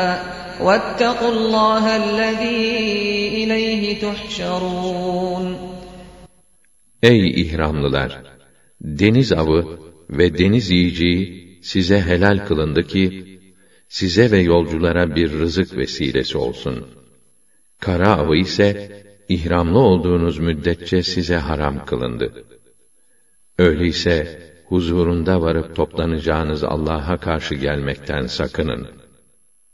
وَاتَّقُوا اللّٰهَ الَّذ۪ي اِلَيْهِ تُحْشَرُونَ. Ey ihramlılar! Deniz avı ve deniz yiyeceği size helal kılındı ki, size ve yolculara bir rızık vesilesi olsun. Kara avı ise, ihramlı olduğunuz müddetçe size haram kılındı. Öyleyse, huzurunda varıp toplanacağınız Allah'a karşı gelmekten sakının.